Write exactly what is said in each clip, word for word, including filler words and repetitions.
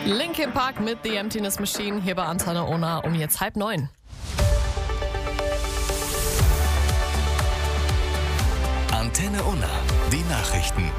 Linkin Park mit The Emptiness Machine hier bei Antenne Ona um jetzt halb neun. Antenne Ona, die Nachrichten.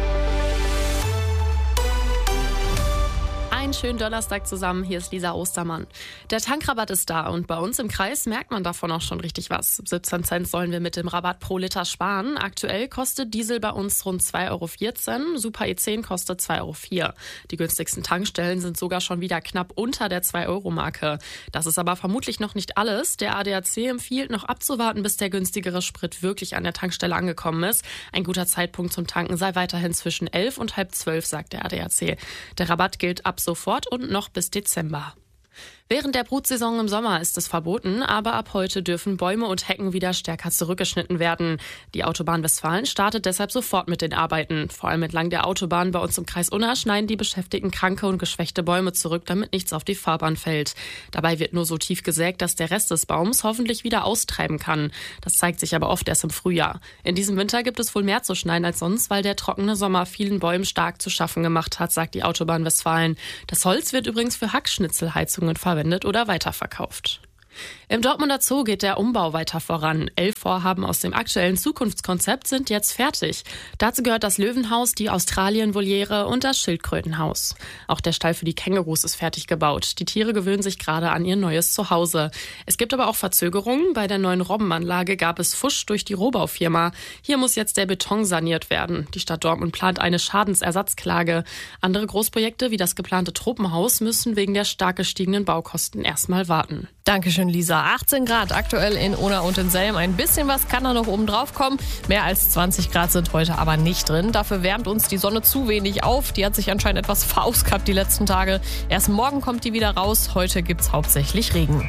Einen schönen Donnerstag zusammen, hier ist Lisa Ostermann. Der Tankrabatt ist da und bei uns im Kreis merkt man davon auch schon richtig was. siebzehn Cent sollen wir mit dem Rabatt pro Liter sparen. Aktuell kostet Diesel bei uns rund zwei Euro vierzehn, Super E zehn kostet zwei Euro vier. Die günstigsten Tankstellen sind sogar schon wieder knapp unter der zwei Euro Marke. Das ist aber vermutlich noch nicht alles. Der A D A C empfiehlt noch abzuwarten, bis der günstigere Sprit wirklich an der Tankstelle angekommen ist. Ein guter Zeitpunkt zum Tanken sei weiterhin zwischen elf und halb zwölf, sagt der A D A C. Der Rabatt gilt ab sofort und noch bis Dezember. Während der Brutsaison im Sommer ist es verboten, aber ab heute dürfen Bäume und Hecken wieder stärker zurückgeschnitten werden. Die Autobahn Westfalen startet deshalb sofort mit den Arbeiten. Vor allem entlang der Autobahn bei uns im Kreis Unna schneiden die Beschäftigten kranke und geschwächte Bäume zurück, damit nichts auf die Fahrbahn fällt. Dabei wird nur so tief gesägt, dass der Rest des Baums hoffentlich wieder austreiben kann. Das zeigt sich aber oft erst im Frühjahr. In diesem Winter gibt es wohl mehr zu schneiden als sonst, weil der trockene Sommer vielen Bäumen stark zu schaffen gemacht hat, sagt die Autobahn Westfalen. Das Holz wird übrigens für Hackschnitzelheizungen verwendet oder weiterverkauft. Im Dortmunder Zoo geht der Umbau weiter voran. Elf Vorhaben aus dem aktuellen Zukunftskonzept sind jetzt fertig. Dazu gehört das Löwenhaus, die Australien-Voliere und das Schildkrötenhaus. Auch der Stall für die Kängurus ist fertig gebaut. Die Tiere gewöhnen sich gerade an ihr neues Zuhause. Es gibt aber auch Verzögerungen. Bei der neuen Robbenanlage gab es Fusch durch die Rohbaufirma. Hier muss jetzt der Beton saniert werden. Die Stadt Dortmund plant eine Schadensersatzklage. Andere Großprojekte wie das geplante Tropenhaus müssen wegen der stark gestiegenen Baukosten erstmal warten. Dankeschön, Lisa. achtzehn Grad aktuell in Unna und in Selm. Ein bisschen was kann da noch oben drauf kommen. Mehr als zwanzig Grad sind heute aber nicht drin. Dafür wärmt uns die Sonne zu wenig auf. Die hat sich anscheinend etwas verausgabt die letzten Tage. Erst morgen kommt die wieder raus. Heute gibt's hauptsächlich Regen.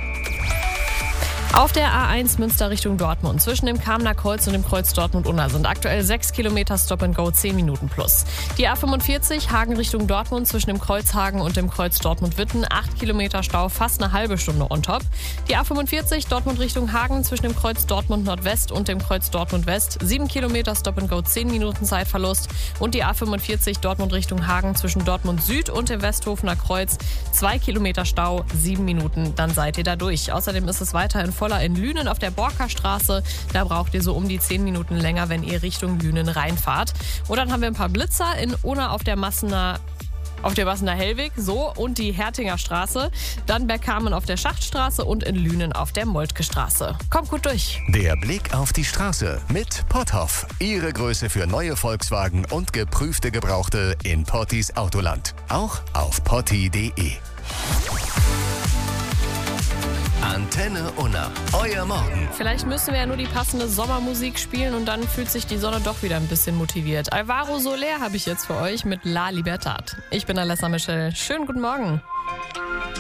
Auf der A eins Münster Richtung Dortmund zwischen dem Kamener Kreuz und dem Kreuz Dortmund-Unna sind aktuell sechs Kilometer Stop and Go, zehn Minuten plus. Die A fünfundvierzig Hagen Richtung Dortmund zwischen dem Kreuz Hagen und dem Kreuz Dortmund-Witten, acht Kilometer Stau, fast eine halbe Stunde on top. Die A fünfundvierzig Dortmund Richtung Hagen zwischen dem Kreuz Dortmund-Nordwest und dem Kreuz Dortmund-West, sieben Kilometer Stop and Go, zehn Minuten Zeitverlust. Und die A fünfundvierzig Dortmund Richtung Hagen zwischen Dortmund Süd und dem Westhofener Kreuz, zwei Kilometer Stau, sieben Minuten, dann seid ihr da durch. Außerdem ist es weiterhin voller in Lünen auf der Borkerstraße. Da braucht ihr so um die zehn Minuten länger, wenn ihr Richtung Lünen reinfahrt. Und dann haben wir ein paar Blitzer in Unna auf der Massener auf der Massener Hellweg, so, und die Hertinger Straße. Dann Bergkamen auf der Schachtstraße und in Lünen auf der Moltke Straße. Kommt gut durch. Der Blick auf die Straße mit Potthoff. Ihre Größe für neue Volkswagen und geprüfte Gebrauchte in Pottis Autoland. Auch auf potti punkt de. Antenne Unna, euer Morgen. Vielleicht müssen wir ja nur die passende Sommermusik spielen und dann fühlt sich die Sonne doch wieder ein bisschen motiviert. Alvaro Soler habe ich jetzt für euch mit La Libertad. Ich bin Alessa Michel. Schönen guten Morgen.